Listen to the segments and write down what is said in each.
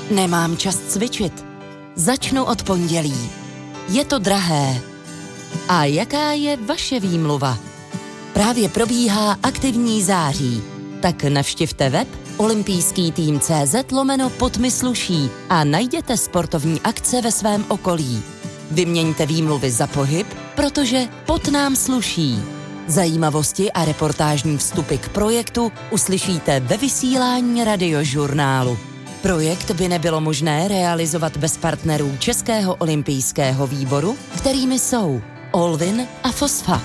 Nemám čas cvičit. Začnu od pondělí. Je to drahé. A jaká je vaše výmluva? Právě probíhá aktivní září. Tak navštivte web olympijský-tým.cz/podmysluší a najděte sportovní akce ve svém okolí. Vyměňte výmluvy za pohyb, protože pot nám sluší. Zajímavosti a reportážní vstupy k projektu uslyšíte ve vysílání Radiožurnálu. Projekt by nebylo možné realizovat bez partnerů Českého olympijského výboru, kterými jsou Olvin a Fosfa.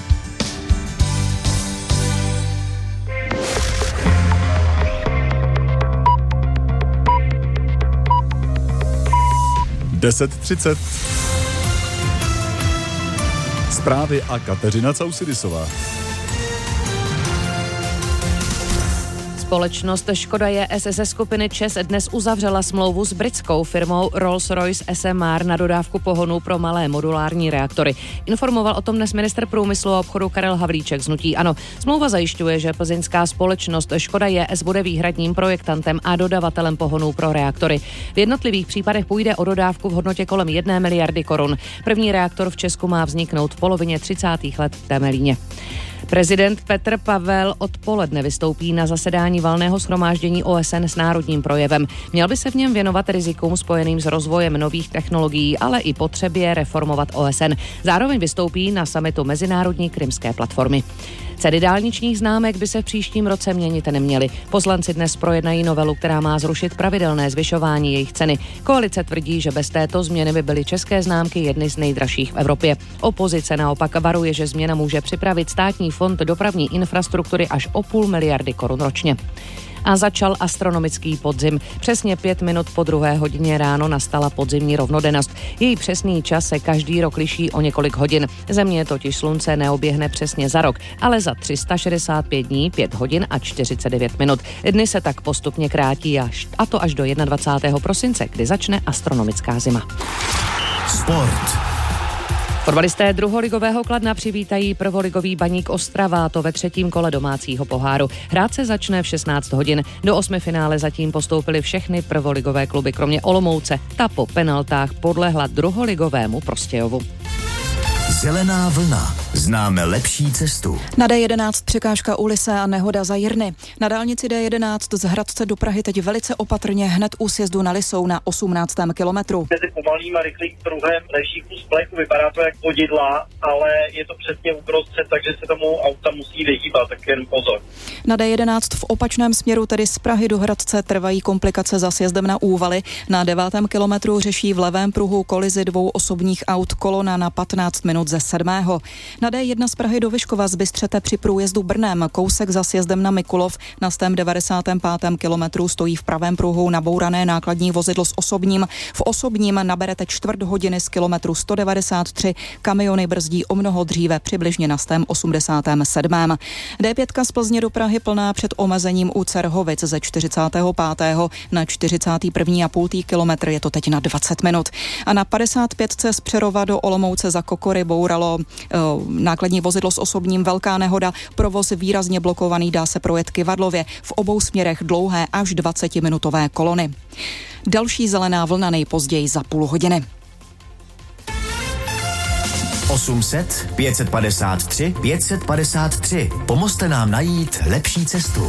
(10:30) Zprávy a Kateřina Causidisová. Společnost Škoda JS ze skupiny ČEZ dnes uzavřela smlouvu s britskou firmou Rolls-Royce SMR na dodávku pohonů pro malé modulární reaktory. Informoval o tom dnes ministr průmyslu a obchodu Karel Havlíček z hnutí ANO. Smlouva zajišťuje, že plzeňská společnost Škoda JS bude výhradním projektantem a dodavatelem pohonů pro reaktory. V jednotlivých případech půjde o dodávku v hodnotě kolem 1 miliardy korun. První reaktor v Česku má vzniknout v polovině 30. let v Temelíně. Prezident Petr Pavel odpoledne vystoupí na zasedání valného shromáždění OSN s národním projevem. Měl by se v něm věnovat rizikům spojeným s rozvojem nových technologií, ale i potřebě reformovat OSN. Zároveň vystoupí na summitu Mezinárodní krymské platformy. Ceny dálničních známek by se v příštím roce měnit neměly. Poslanci dnes projednají novelu, která má zrušit pravidelné zvyšování jejich ceny. Koalice tvrdí, že bez této změny by byly české známky jedny z nejdražších v Evropě. Opozice naopak varuje, že změna může připravit Státní fond dopravní infrastruktury až o 0,5 miliardy korun ročně. A začal astronomický podzim. Přesně 5 minut po 2 hodině ráno nastala podzimní rovnodennost. Její přesný čas se každý rok liší o několik hodin. Země totiž slunce neoběhne přesně za rok, ale za 365 dní, 5 hodin a 49 minut. Dny se tak postupně krátí a to až do 21. prosince, kdy začne astronomická zima. Sport. Fotbalisté druholigového Kladna přivítají prvoligový Baník Ostrava, to ve 3. kole domácího poháru. Hrát se začne v 16 hodin. Do 8. finále zatím postoupily všechny prvoligové kluby, kromě Olomouce. Ta po penaltách podlehla druholigovému Prostějovu. Zelená vlna. Známe lepší cestu. Na D11 překážka u Lysé a nehoda za Jirny. Na dálnici D11 z Hradce do Prahy teď velice opatrně hned u sjezdu na Lysou na 18. kilometru. Mezi pomalým a rychlým pruhem leží kus plechu, vypadá to jak vodidla, ale je to přesně uprostřed, takže se tomu auta musí vyhýbat, tak jen pozor. Na D11 v opačném směru, tedy z Prahy do Hradce, trvají komplikace za sjezdem na Úvaly. Na 9. kilometru řeší v levém pruhu kolizi 2 osobních aut, kolona na 15 minut ze 7. Na D1 z Prahy do Vyškova zbystřete při průjezdu Brnem. Kousek za sjezdem na Mikulov na 195. kilometru stojí v pravém pruhu nabourané nákladní vozidlo s osobním. V osobním naberete 1/4 hodiny z kilometru 193. Kamiony brzdí o mnoho dříve, přibližně na 187. D5 z Plzně do Prahy plná před omezením u Cerhovic ze 45. na 41,5 kilometr, je to teď na 20 minut. A na 55. z Přerova do Olomouce za Kokory bouralo nákladní vozidlo s osobním, velká nehoda, provoz výrazně blokovaný, dá se projet Kyvadlově, v obou směrech dlouhé až 20-minutové kolony. Další zelená vlna nejpozději za půl hodiny. 800 553 553. Pomozte nám najít lepší cestu.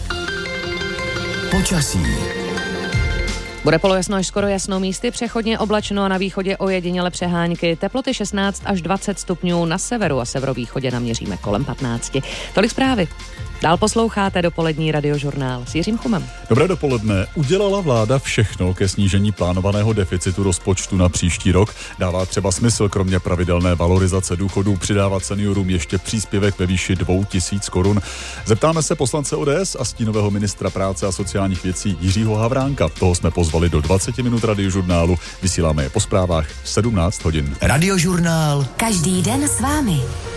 Počasí. Bude polojasno až skoro jasno, místy přechodně oblačno a na východě ojediněle přehánky. Teploty 16 až 20 stupňů, na severu a severovýchodě naměříme kolem 15. Tolik zprávy. Dál posloucháte dopolední Radiožurnál s Jiřím Chumem. Dobré dopoledne. Udělala vláda všechno ke snížení plánovaného deficitu rozpočtu na příští rok? Dává třeba smysl kromě pravidelné valorizace důchodů přidávat seniorům ještě příspěvek ve výši 2 000 korun? Zeptáme se poslance ODS a stínového ministra práce a sociálních věcí Jiřího Havránka. Toho jsme pozvali do 20 minut Radiožurnálu. Vysíláme je po zprávách 17 hodin. Radiožurnál. Každý den s vámi.